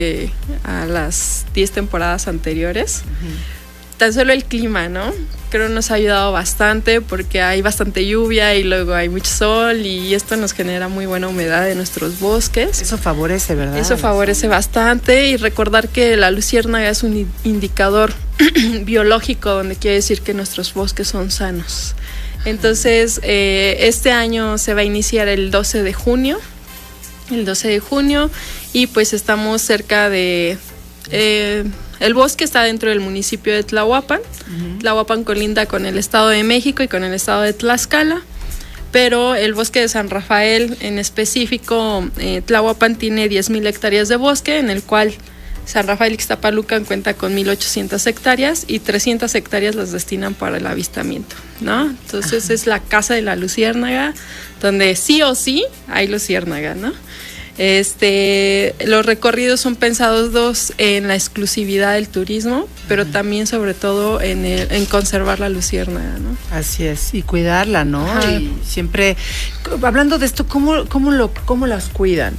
a las 10 temporadas anteriores. Tan solo el clima, ¿no? Creo nos ha ayudado bastante porque hay bastante lluvia y luego hay mucho sol y esto nos genera muy buena humedad en nuestros bosques. Eso favorece, ¿verdad? Eso favorece bastante, y recordar que la luciérnaga es un indicador biológico donde quiere decir que nuestros bosques son sanos. Entonces, este año se va a iniciar el 12 de junio, y pues estamos cerca de... el bosque está dentro del municipio de Tlahuapan. Tlahuapan colinda con el Estado de México y con el Estado de Tlaxcala, pero el bosque de San Rafael en específico, Tlahuapan tiene 10,000 hectáreas de bosque, en el cual San Rafael Ixtapalucan cuenta con 1,800 hectáreas y 300 hectáreas las destinan para el avistamiento, ¿no? Entonces es la casa de la luciérnaga, donde sí o sí hay luciérnaga, ¿no? Los recorridos son pensados en la exclusividad del turismo, pero también sobre todo en conservar la luciérnaga, ¿no? Así es, y cuidarla, ¿no? Y siempre, hablando de esto, ¿cómo las cuidan?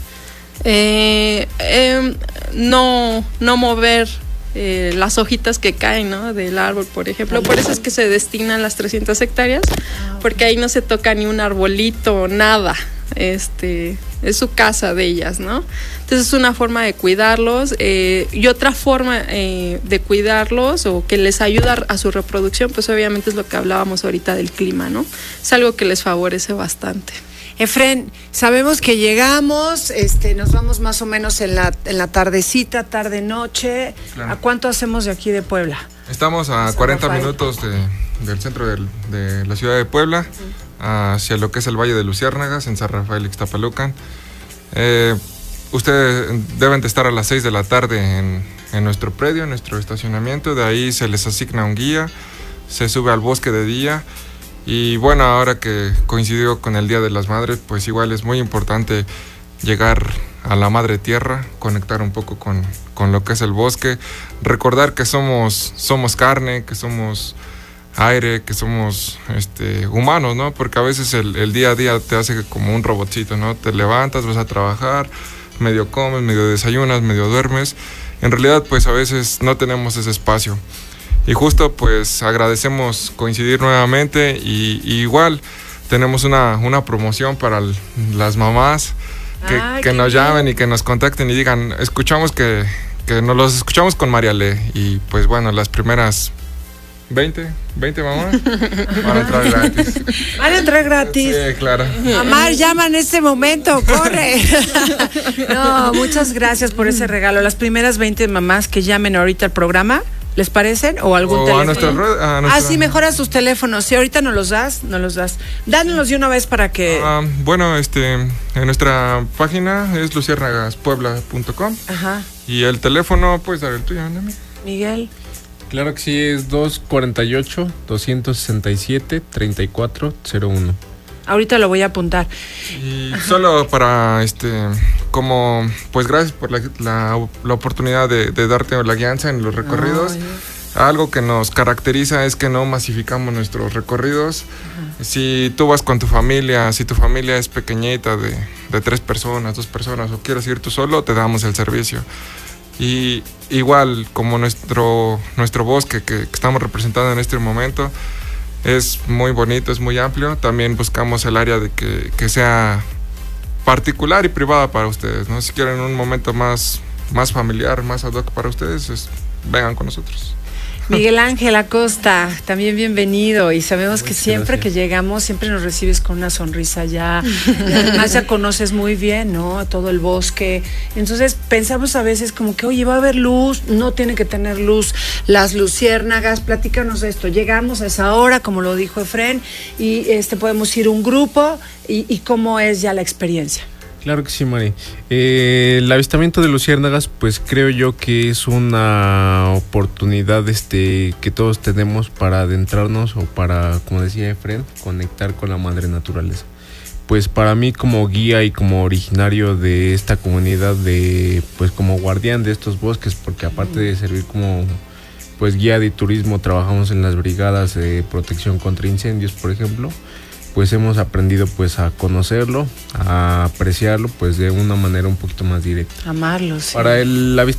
No mover las hojitas que caen, ¿no? Del árbol, por ejemplo. Por eso es que se destinan las 300 hectáreas, porque ahí no se toca ni un arbolito, nada. Es su casa de ellas, ¿no? Entonces es una forma de cuidarlos, y otra forma de cuidarlos o que les ayuda a su reproducción, pues obviamente es lo que hablábamos ahorita del clima, ¿no? Es algo que les favorece bastante. Efren, sabemos que llegamos, nos vamos más o menos en la tardecita, tarde-noche. Claro. ¿A cuánto hacemos de aquí de Puebla? Estamos a 40 minutos del centro de la ciudad de Puebla, hacia lo que es el Valle de Luciérnagas, en San Rafael Ixtapalucan. Ustedes deben de estar a las 6 de la tarde en nuestro predio, en nuestro estacionamiento. De ahí se les asigna un guía, se sube al bosque de día. Y bueno, ahora que coincidió con el Día de las Madres, pues igual es muy importante llegar a la madre tierra, conectar un poco con lo que es el bosque, recordar que somos carne, que somos aire, que somos humanos, ¿no? Porque a veces el día a día te hace como un robotcito, ¿no? Te levantas, vas a trabajar, medio comes, medio desayunas, medio duermes. En realidad, pues a veces no tenemos ese espacio. Y justo pues agradecemos coincidir nuevamente, y igual tenemos una promoción para las mamás que nos llamen y que nos contacten y digan, escuchamos que nos los escuchamos con Mariale, y pues bueno, las primeras 20 mamás van a entrar gratis. ¿Van a entrar gratis? Sí, claro. Mamá, llama en este momento, corre. No, muchas gracias por ese regalo. Las primeras 20 mamás que llamen ahorita al programa, ¿les parecen? ¿O algún teléfono? Sí, mejora sus teléfonos. Si ahorita nos los das. Dánoslos de una vez para que... Bueno, en nuestra página es luciérnagaspuebla.com. Ajá. Y el teléfono, pues dar el tuyo, ¿no? Miguel. Claro que sí, es 248-267-3401. Ahorita lo voy a apuntar. Y solo para, como, pues gracias por la oportunidad de darte la guianza en los recorridos. Algo que nos caracteriza es que no masificamos nuestros recorridos. Ajá. Si tú vas con tu familia, si tu familia es pequeñita de 3 personas, 2 personas, o quieres ir tú solo, te damos el servicio. Y igual como nuestro bosque que estamos representando en este momento es muy bonito, es muy amplio, también buscamos el área de que sea particular y privada para ustedes, ¿no? Si quieren un momento más familiar, más ad hoc para ustedes, vengan con nosotros. Miguel Ángel Acosta, también bienvenido, y sabemos que siempre que llegamos siempre nos recibes con una sonrisa ya, y además ya conoces muy bien, ¿no? Todo el bosque. Entonces pensamos a veces como que, oye, va a haber luz, no tiene que tener luz, las luciérnagas, platícanos de esto. Llegamos a esa hora, como lo dijo Efren, y podemos ir un grupo, y cómo es ya la experiencia. Claro que sí, Mari. El avistamiento de luciérnagas, pues creo yo que es una oportunidad que todos tenemos para adentrarnos, o para, como decía Efren, conectar con la madre naturaleza. Pues para mí, como guía y como originario de esta comunidad, pues como guardián de estos bosques, porque aparte de servir como pues guía de turismo, trabajamos en las brigadas de protección contra incendios, por ejemplo. Pues hemos aprendido pues a conocerlo, a apreciarlo pues de una manera un poquito más directa. Amarlo, sí. Para el avistamiento